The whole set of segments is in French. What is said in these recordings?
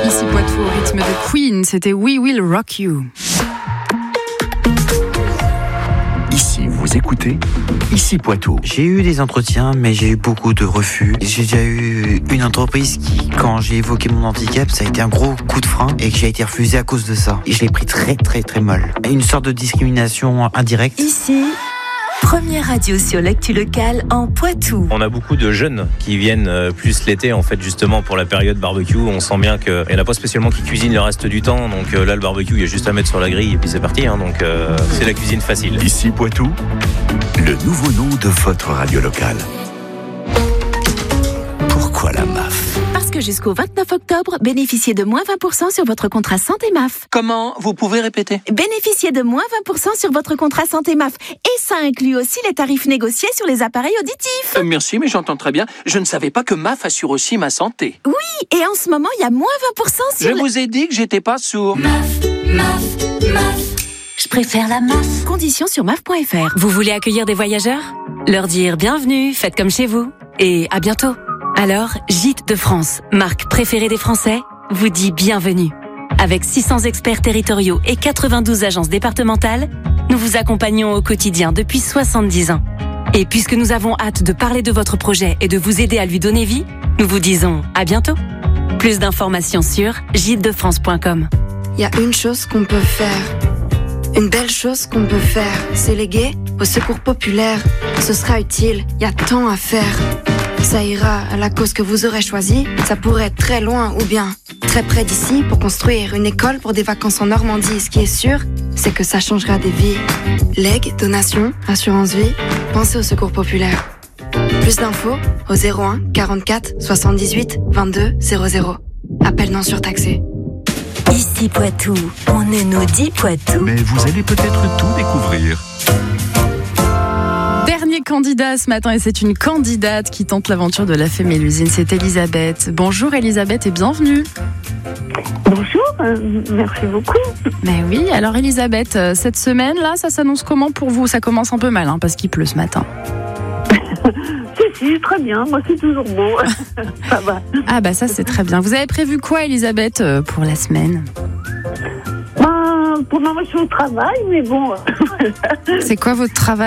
Ici Poitou au rythme de Queen, c'était We Will Rock You. Ici, vous écoutez Ici Poitou. J'ai eu des entretiens, mais j'ai eu beaucoup de refus. J'ai déjà eu une entreprise qui, quand j'ai évoqué mon handicap, ça a été un gros coup de frein et que j'ai été refusé à cause de ça. Et je l'ai pris très mal. Une sorte de discrimination indirecte. Ici, première radio sur l'actu locale en Poitou. On a beaucoup de jeunes qui viennent plus l'été, en fait, justement pour la période barbecue. On sent bien qu'il n'y en a pas spécialement qui cuisinent le reste du temps. Donc là, le barbecue, il y a juste à mettre sur la grille et puis c'est parti. Donc c'est la cuisine facile. Ici Poitou, le nouveau nom de votre radio locale. Pourquoi la MAF ? Parce que jusqu'au 29 octobre, bénéficiez de moins 20% sur votre contrat santé MAF. Comment ? Vous pouvez répéter ? Bénéficiez de moins 20% sur votre contrat santé MAF. Et ça inclut aussi les tarifs négociés sur les appareils auditifs. Merci, mais j'entends très bien. Je ne savais pas que MAF assure aussi ma santé. Oui, et en ce moment, il y a moins 20% sur... Je vous ai dit que j'étais pas sourd. MAF. Je préfère la MAF. Conditions sur MAF.fr. Vous voulez accueillir des voyageurs ? Leur dire bienvenue, faites comme chez vous. Et à bientôt. Alors, Gîtes de France, marque préférée des Français, vous dit bienvenue. Avec 600 experts territoriaux et 92 agences départementales, nous vous accompagnons au quotidien depuis 70 ans. Et puisque nous avons hâte de parler de votre projet et de vous aider à lui donner vie, nous vous disons à bientôt. Plus d'informations sur gîtesdefrance.com. Il y a une chose qu'on peut faire. Une belle chose qu'on peut faire, c'est léguer au secours populaire. Ce sera utile, il y a tant à faire. Ça ira à la cause que vous aurez choisie. Ça pourrait être très loin ou bien très près d'ici pour construire une école pour des vacances en Normandie. Ce qui est sûr, c'est que ça changera des vies. Legs, donations, assurance vie, pensez au secours populaire. Plus d'infos au 01 44 78 22 00. Appel non surtaxé. Ici Poitou, on ne nous dit Poitou. Mais vous allez peut-être tout découvrir. Dernier candidat ce matin, et c'est une candidate qui tente l'aventure de la Fémélusine, c'est Elisabeth. Bonjour Elisabeth et bienvenue. Bonjour, merci beaucoup. Mais oui, alors Elisabeth, cette semaine-là, ça s'annonce comment pour vous ? Ça commence un peu mal, parce qu'il pleut ce matin. Si, très bien, moi c'est toujours beau, ça va. Ah bah ça c'est très bien. Vous avez prévu quoi Elisabeth pour la semaine ? Pour le moment je suis au travail, mais bon. C'est quoi votre travail ?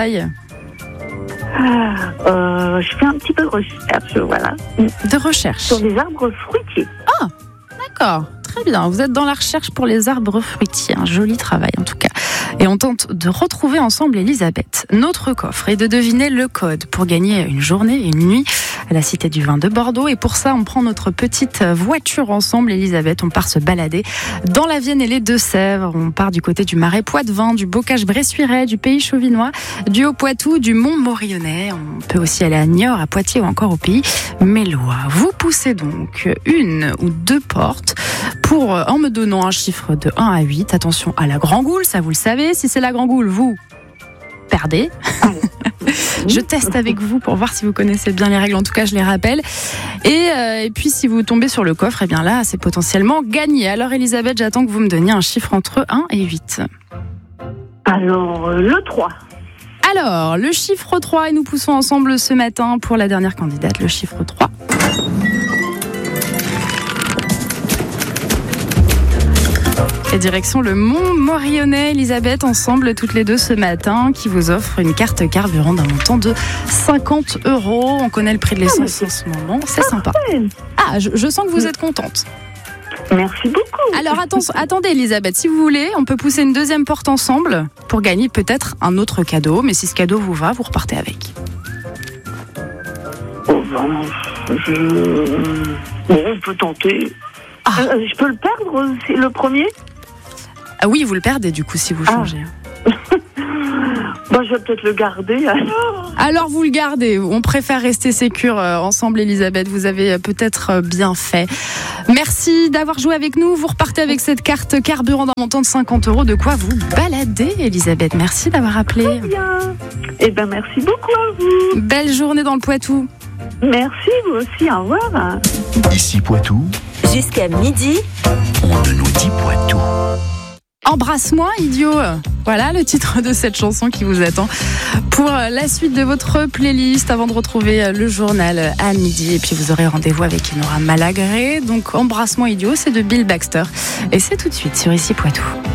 Je fais un petit peu de recherche, voilà. De recherche ? Sur les arbres fruitiers. Ah, d'accord. Très bien, vous êtes dans la recherche pour les arbres fruitiers, un joli travail en tout cas. Et on tente de retrouver ensemble Elisabeth. Notre coffre est de deviner le code pour gagner une journée et une nuit à la Cité du Vin de Bordeaux. Et pour ça, on prend notre petite voiture ensemble, Elisabeth. On part se balader dans la Vienne et les Deux-Sèvres. On part du côté du Marais Poitevin, du Bocage-Bressuiret, du Pays Chauvinois, du Haut-Poitou, du Mont-Morillonnais. On peut aussi aller à Niort, à Poitiers ou encore au Pays Mélois. Vous poussez donc une ou deux portes en me donnant un chiffre de 1 à 8. Attention à la grand-goule, ça vous le savez. Si c'est la grand-goule, vous perdez. Je teste avec vous pour voir si vous connaissez bien les règles. En tout cas, je les rappelle. Et puis, si vous tombez sur le coffre, eh bien là, c'est potentiellement gagné. Alors, Elisabeth, j'attends que vous me donniez un chiffre entre 1 et 8. Alors, le 3. Alors, le chiffre 3, et nous poussons ensemble ce matin pour la dernière candidate, le chiffre 3. Et direction le Mont-Morillonnais, Elisabeth, ensemble toutes les deux ce matin, qui vous offre une carte carburant d'un montant de 50 €. On connaît le prix de l'essence en ce moment, c'est sympa. Ah, je sens que vous êtes contente. Merci beaucoup. Alors attendez Elisabeth, si vous voulez, on peut pousser une deuxième porte ensemble pour gagner peut-être un autre cadeau. Mais si ce cadeau vous va, vous repartez avec. Bon, on peut tenter. Je peux le perdre, c'est le premier ? Ah oui, vous le perdez du coup si vous changez. Je vais peut-être le garder. Alors vous le gardez. On préfère rester sécure ensemble, Elisabeth. Vous avez peut-être bien fait. Merci d'avoir joué avec nous. Vous repartez avec cette carte carburant d'un montant de 50 €. De quoi vous balader, Elisabeth. Merci d'avoir appelé. Très bien. Eh bien, merci beaucoup à vous. Belle journée dans le Poitou. Merci, vous aussi. Au revoir. Ici Poitou. Jusqu'à midi. On ne nous dit Poitou. Embrasse-moi, idiot. Voilà le titre de cette chanson qui vous attend pour la suite de votre playlist avant de retrouver le journal à midi. Et puis vous aurez rendez-vous avec Enora Malagré. Donc Embrasse-moi, idiot, c'est de Bill Baxter. Et c'est tout de suite sur Ici Poitou.